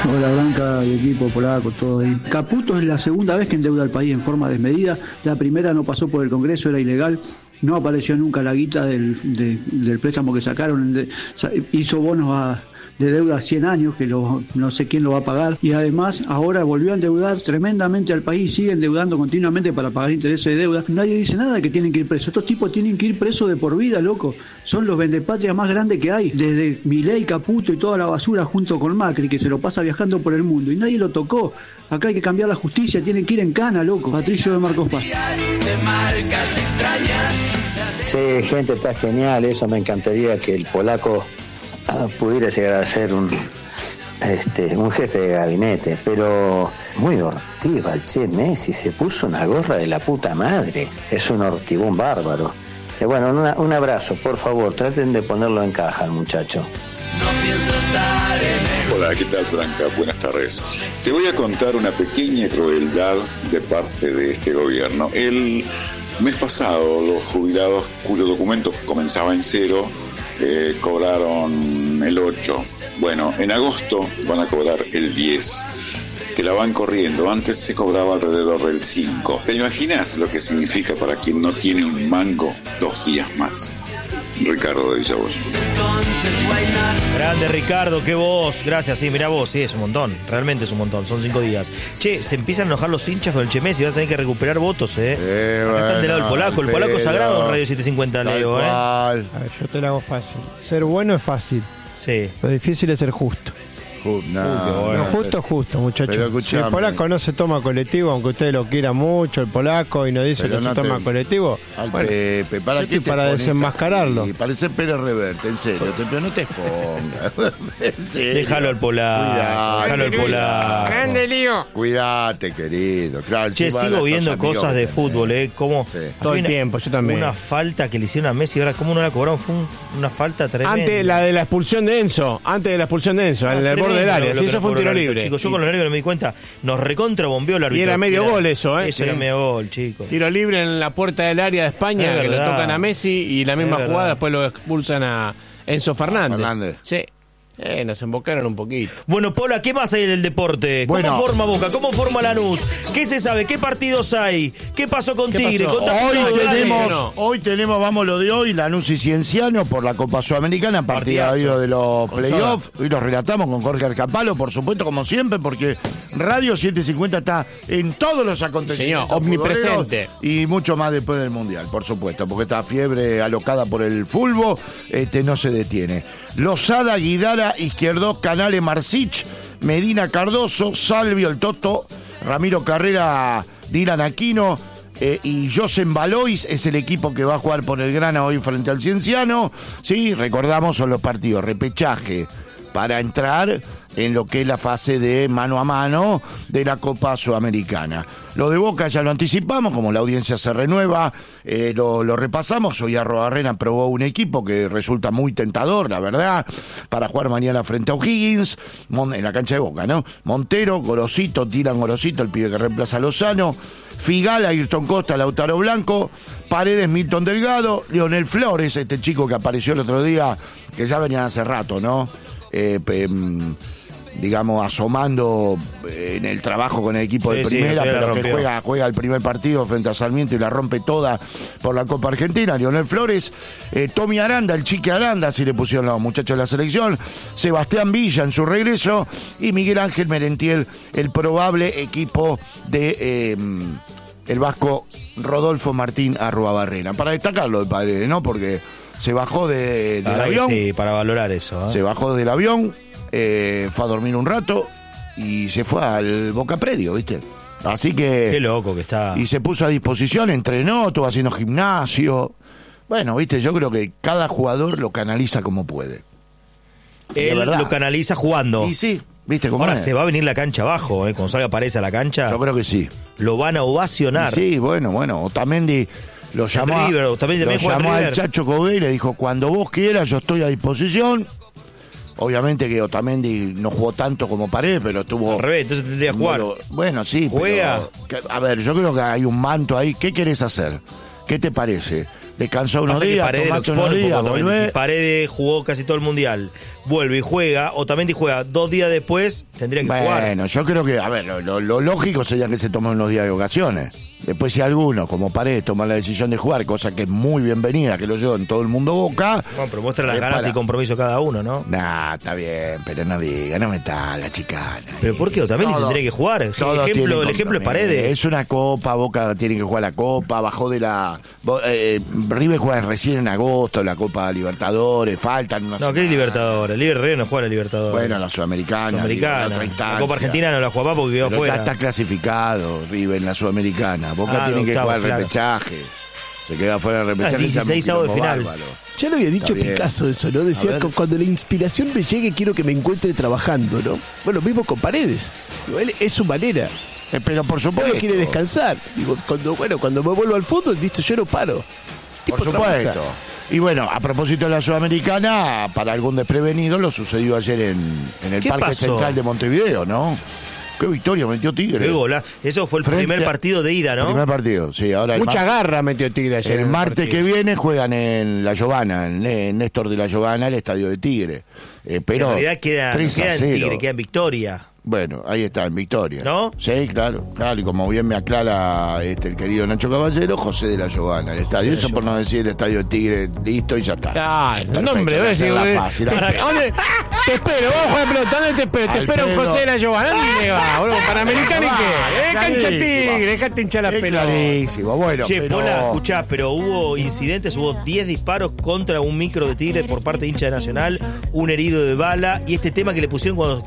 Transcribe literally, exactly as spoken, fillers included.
Hola Blanca, el equipo polaco, todo ahí. Caputo es la segunda vez que endeuda al país en forma desmedida. La primera no pasó por el Congreso, era ilegal. No apareció nunca la guita del, de, del préstamo que sacaron. De, hizo bonos a, de deuda a cien años, que lo, no sé quién lo va a pagar. Y además ahora volvió a endeudar tremendamente al país. Sigue endeudando continuamente para pagar intereses de deuda. Nadie dice nada de que tienen que ir presos. Estos tipos tienen que ir presos de por vida, loco. Son los vendepatrias más grandes que hay. Desde Milei, Caputo y toda la basura junto con Macri, que se lo pasa viajando por el mundo. Y nadie lo tocó. Acá hay que cambiar la justicia. Tienen que ir en cana, loco. Patricio de Marcos Paz. Sí, gente, está genial. Eso me encantaría que el polaco ah, pudiera llegar a ser un este un jefe de gabinete. Pero muy hortiva el Che Messi. Se puso una gorra de la puta madre. Es un hortivón bárbaro. Eh, bueno, una, un abrazo, por favor. Traten de ponerlo en caja al muchacho. No pienso estar en el... Hola, ¿qué tal, Blanca? Buenas tardes. Te voy a contar una pequeña crueldad de parte de este gobierno. El mes pasado, los jubilados cuyos documentos comenzaba en cero eh, cobraron el ocho. Bueno, en agosto van a cobrar el diez. Te la van corriendo. Antes se cobraba alrededor del cinco. ¿Te imaginas lo que significa para quien no tiene un mango dos días más? Ricardo de Villavoz. Grande Ricardo, qué voz. Gracias, sí, mira vos, sí, es un montón. Realmente es un montón, son cinco días. Che, se empiezan a enojar los hinchas con el Che Messi. Vas a tener que recuperar votos, eh. eh Acá bueno, están del lado del polaco, el polaco pero, sagrado en Radio setecientos cincuenta, Leo, eh. A ver, yo te lo hago fácil. Ser bueno es fácil. Sí. Lo difícil es ser justo. Uh, no, Uy, bueno, no, justo, justo, muchachos. Si el polaco no se toma colectivo, aunque ustedes lo quieran mucho, el polaco, y nos dice que no se toma te... colectivo, Al bueno, Pepe, ¿para qué te para desenmascararlo? Así? Parece Pérez Reverte, en serio, te, pero no te expongas. Déjalo al polaco, déjalo al polaco. Grande lío. Cuídate, querido. Claro, che, sigo viendo cosas de fútbol, eh, como sí. todo el tiempo, yo también. Una falta que le hicieron a Messi, ahora cómo no la cobraron, fue un, una falta tremenda. Antes la de la expulsión de Enzo, antes de la expulsión de Enzo, ah, en el borde del área, si eso fue un tiro libre. Chicos, yo con los nervios no me di cuenta, nos recontra bombeó el árbitro. Y era medio gol eso, ¿eh? Eso era medio gol, chicos. Tiro libre en la puerta del área de España, que le tocan a Messi y la misma jugada después lo expulsan a Enzo Fernández. Fernández. Sí. Eh, nos embocaron un poquito. Bueno, Paula, ¿qué más hay en el deporte? ¿Cómo bueno. forma Boca? ¿Cómo forma Lanús? ¿Qué se sabe? ¿Qué partidos hay? ¿Qué pasó con ¿Qué Tigre? Pasó? Hoy no, tenemos, no. hoy tenemos, vamos lo de hoy, Lanús y Cienciano por la Copa Sudamericana, partido de los playoffs. Hoy los relatamos con Jorge Arcapalo, por supuesto, como siempre, porque Radio setecientos cincuenta está en todos los acontecimientos. Señor, omnipresente. Y mucho más después del Mundial, por supuesto, porque esta fiebre alocada por el fútbol este, no se detiene. Lozada, Guidara, Izquierdo, Canales, Marcich, Medina, Cardoso, Salvio, el Toto, Ramiro Carrera, Dylan Aquino eh, y Josen Valois es el equipo que va a jugar por el Grana hoy frente al Cienciano. Sí, recordamos, son los partidos repechaje para entrar en lo que es la fase de mano a mano de la Copa Sudamericana. Lo de Boca ya lo anticipamos, como la audiencia se renueva, eh, lo, lo repasamos. Hoy Arrobarrena probó un equipo que resulta muy tentador, la verdad, para jugar mañana frente a O'Higgins, en la cancha de Boca, ¿no? Montero, Gorosito, Dylan Gorosito, el pibe que reemplaza a Lozano, Figal, Ayrton Costa, Lautaro Blanco, Paredes, Milton Delgado, Leonel Flores, este chico que apareció el otro día, que ya venía hace rato, ¿no? Eh, eh, digamos, asomando en el trabajo con el equipo sí, de primera, sí, pero que juega, juega el primer partido frente a Sarmiento y la rompe toda por la Copa Argentina. Leonel Flores, eh, Tommy Aranda, el Chique Aranda, así le pusieron los muchachos de la selección, Sebastián Villa en su regreso y Miguel Ángel Merentiel, el probable equipo de eh, el vasco Rodolfo Martín Arruabarrena. Para destacarlo de Paredes, ¿no? Porque se bajó de, del para avión. Sí, para valorar eso. ¿eh? Se bajó del avión. Eh, fue a dormir un rato y se fue al Boca Predio, ¿viste? Así que... Qué loco que está. Y se puso a disposición, entrenó, estuvo haciendo gimnasio. Bueno, ¿viste? Yo creo que cada jugador lo canaliza como puede. Él lo canaliza jugando. Y sí, ¿viste cómo Ahora es? Se va a venir la cancha abajo, ¿eh? Cuando salga Paredes a la cancha. Yo creo que sí. Lo van a ovacionar. Y sí, bueno, bueno. Otamendi lo llamó, River, Otamendi lo llamó al Chacho Cobé y le dijo, cuando vos quieras, yo estoy a disposición. Obviamente que Otamendi no jugó tanto como Paredes, pero estuvo... Al revés, entonces tendría que jugar. Bueno, bueno, sí, juega. Pero, a ver, yo creo que hay un manto ahí. ¿Qué querés hacer? ¿Qué te parece? Descansó unos días, Paredes lo expone unos días, un poco, si Paredes jugó casi todo el Mundial. vuelve y juega, Otamendi juega dos días después, tendría que bueno, jugar. Bueno, yo creo que, a ver, lo, lo, lo lógico sería que se tomen unos días de ocasiones. Después si alguno, como Paredes, toma la decisión de jugar, cosa que es muy bienvenida, que lo llevo en todo el mundo Boca. Bueno, pero muestra las ganas para... y compromiso cada uno, ¿no? Nah, está bien, pero no diga, no me está la chicana. ¿Pero por qué? Otamendi todo, tendría que jugar. El ejemplo, el ejemplo es Paredes. Es una copa, Boca tiene que jugar la copa, bajó de la... Eh, River juega recién en agosto, la Copa Libertadores, faltan unas... No, ¿qué es Libertadores? River River no juega la Libertadores. Bueno, la Sudamericana. Sudamericana. Digo, la, la Copa Argentina no la juega porque quedó pero fuera. Ya está clasificado River en la Sudamericana. Boca ah, tiene que jugar el claro. repechaje. Se queda fuera del repechaje. Ah, dieciséis avos de final. Bárbaro. Ya lo había dicho Picasso eso, ¿no? Decía, cuando la inspiración me llegue quiero que me encuentre trabajando, ¿no? Bueno, mismo con Paredes. Él es su manera. Eh, pero por supuesto. Él quiere descansar. Digo, cuando, bueno, cuando me vuelvo al fútbol, listo, yo no paro. Por supuesto. Trabaja. Y bueno, a propósito de la Sudamericana, para algún desprevenido, lo sucedió ayer en, en el Parque pasó? Central de Montevideo, ¿no? Qué victoria metió Tigre. Qué gola. Eso fue el Frente primer partido de ida, ¿no? El primer partido, sí. Ahora Mucha garra metió Tigre ayer. El martes que viene juegan en La Giovana, en Néstor de La Giovana, el estadio de Tigre. Eh, pero en realidad queda, no queda en Tigre, queda en Victoria. Bueno, ahí está, en Victoria. ¿No? Sí, claro, claro. Y como bien me aclara este el querido Nacho Caballero, José de La Giovana, el estadio. Eso por no decir el estadio de Tigre, listo y ya está. Ah, no, hombre, ves si fácil. Te, ¿dónde, te espero, vos juegas pelota, ¿dónde te espero? Te espero en José de La Giovana. ¿Dónde va, boludo? Panamericano y qué. Eh, cancha Tigre, dejate hinchar la pelota. Clarísimo, bueno. Che, pero... Pola, escuchá, pero hubo incidentes, hubo diez disparos contra un micro de Tigre por parte de hincha de Nacional, un herido de bala, y este tema que le pusieron cuando